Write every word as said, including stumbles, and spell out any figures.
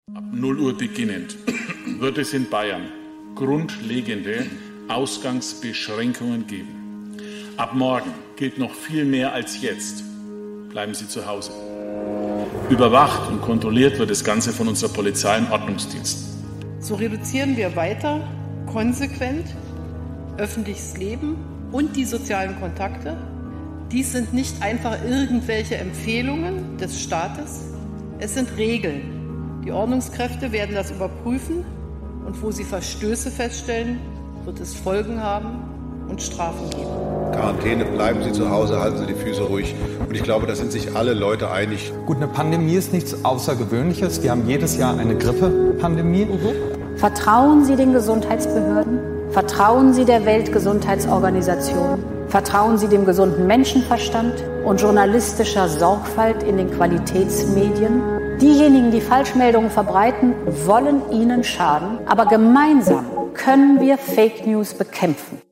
Ab null Uhr beginnend wird es in Bayern grundlegende Ausgangsbeschränkungen geben. Ab morgen gilt noch viel mehr als jetzt. Bleiben Sie zu Hause. Überwacht und kontrolliert wird das Ganze von unserer Polizei und Ordnungsdienst. So reduzieren wir weiter konsequent öffentliches Leben und die sozialen Kontakte. Dies sind nicht einfach irgendwelche Empfehlungen des Staates, es sind Regeln. Die Ordnungskräfte werden das überprüfen und wo sie Verstöße feststellen, wird es Folgen haben und Strafen geben. Quarantäne, bleiben Sie zu Hause, halten Sie die Füße ruhig. Und ich glaube, da sind sich alle Leute einig. Gut, eine Pandemie ist nichts Außergewöhnliches. Wir haben jedes Jahr eine Grippe-Pandemie. Mhm. Vertrauen Sie den Gesundheitsbehörden? Vertrauen Sie der Weltgesundheitsorganisation? Vertrauen Sie dem gesunden Menschenverstand und journalistischer Sorgfalt in den Qualitätsmedien? Diejenigen, die Falschmeldungen verbreiten, wollen Ihnen schaden. Aber gemeinsam können wir Fake News bekämpfen.